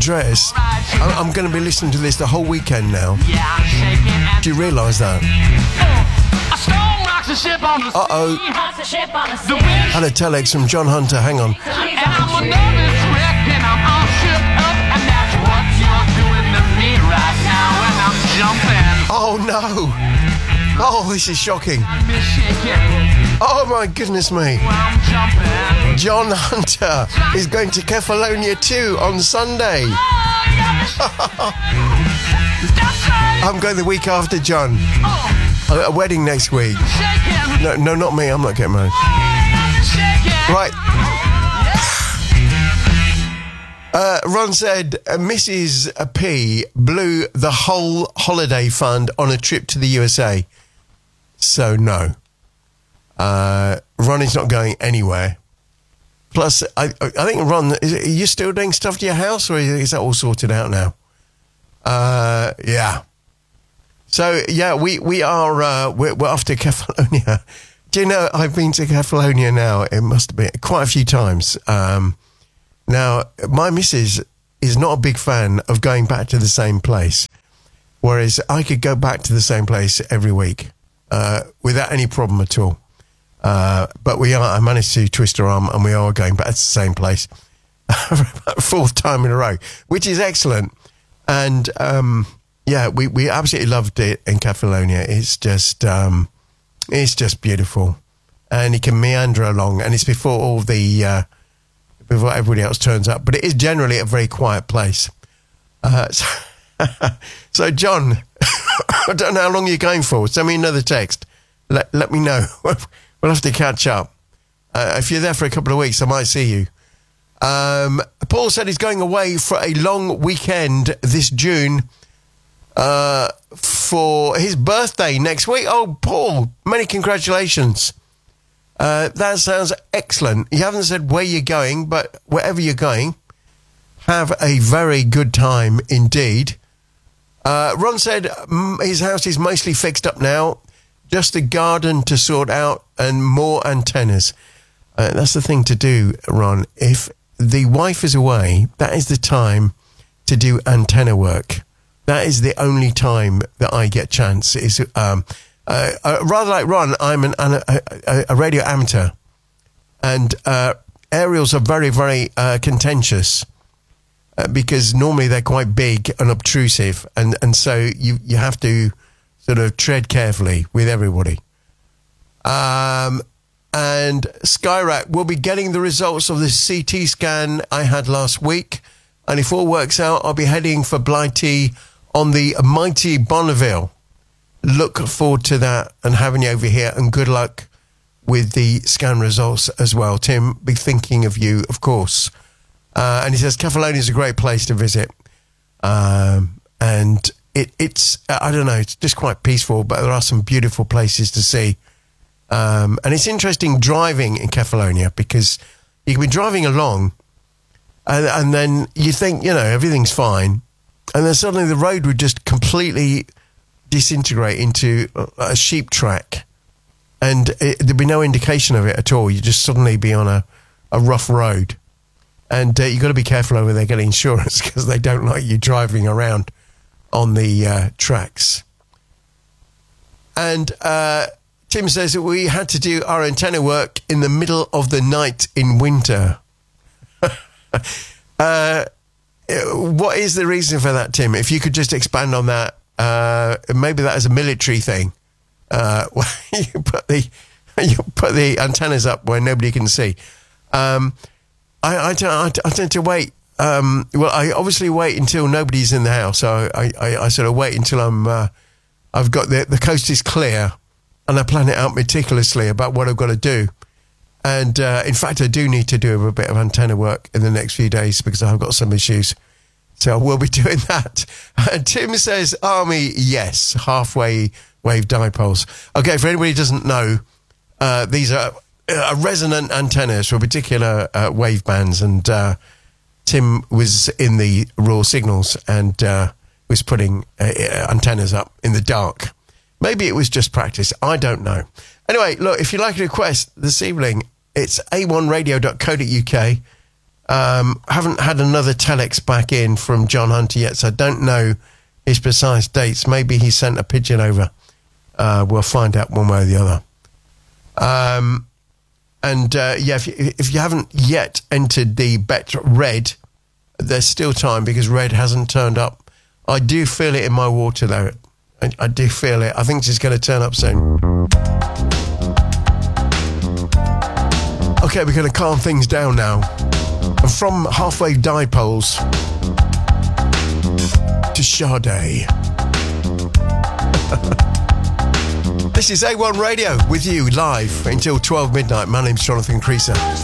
Andreas, I'm going to be listening to this the whole weekend now. Do you realise that? Uh-oh. Had a telex from John Hunter. Hang on. Oh, no. Oh, this is shocking. Oh, my goodness me. John Hunter is going to Kefalonia too on Sunday. I'm going the week after John. A wedding next week. No, not me. I'm not getting married. Right. Ron said Mrs. P blew the whole holiday fund on a trip to the USA. So no. Ron is not going anywhere. Plus, I think Ron, are you still doing stuff to your house, or is that all sorted out now? Yeah. So yeah, we are we're off to Kefalonia. Do you know I've been to Kefalonia now? It must have been quite a few times. Now my missus is not a big fan of going back to the same place, whereas I could go back to the same place every week without any problem at all. But I managed to twist her arm, and we are going back to the same place for about 4th time in a row, which is excellent. And yeah, we absolutely loved it in Kefalonia. It's just beautiful, and you can meander along, and it's before before everybody else turns up. But it is generally a very quiet place. So John, I don't know how long you're going for. Send me another text. Let me know. We'll have to catch up. If you're there for a couple of weeks, I might see you. Paul said he's going away for a long weekend this June for his birthday next week. Oh, Paul, many congratulations. That sounds excellent. You haven't said where you're going, but wherever you're going, have a very good time indeed. Ron said his house is mostly fixed up now. Just a garden to sort out and more antennas. That's the thing to do, Ron. If the wife is away, that is the time to do antenna work. That is the only time that I get chance. Is rather like Ron, I'm a radio amateur, and aerials are very, very contentious because normally they're quite big and obtrusive, and so you have to sort of tread carefully with everybody. And Skyrack will be getting the results of the CT scan I had last week. And if all works out, I'll be heading for Blighty on the mighty Bonneville. Look forward to that and having you over here. And good luck with the scan results as well. Tim, be thinking of you, of course. And he says Kefalonia is a great place to visit. And it's I don't know, it's just quite peaceful, but there are some beautiful places to see. And it's interesting driving in Kefalonia because you can be driving along and then you think, everything's fine. And then suddenly the road would just completely disintegrate into a sheep track. And there'd be no indication of it at all. You'd just suddenly be on a rough road. And you've got to be careful over there getting insurance because they don't like you driving around on the tracks. And Tim says that we had to do our antenna work in the middle of the night in winter. What is the reason for that, Tim? If you could just expand on that, maybe that is a military thing. You put the antennas up where nobody can see. I tend to wait. I obviously wait until nobody's in the house. So I sort of wait until I've got the coast is clear, and I plan it out meticulously about what I've got to do. And in fact, I do need to do a bit of antenna work in the next few days because I've got some issues. So I will be doing that. Tim says, Army, yes, halfway wave dipoles. Okay, for anybody who doesn't know, these are resonant antennas for particular wave bands, and Tim was in the Raw Signals and was putting antennas up in the dark. Maybe it was just practice. I don't know. Anyway, look, if you'd like a request this evening, it's a1radio.co.uk. Haven't had another telex back in from John Hunter yet, so I don't know his precise dates. Maybe he sent a pigeon over. We'll find out one way or the other. If you haven't yet entered the Bet Red, there's still time because Red hasn't turned up. I do feel it in my water though. I do feel it. I think it's going to turn up soon. Okay, we're going to calm things down now. And from halfway dipoles to Sade. This is A1 Radio with you live until 12 midnight. My name's Jonathan Creaser.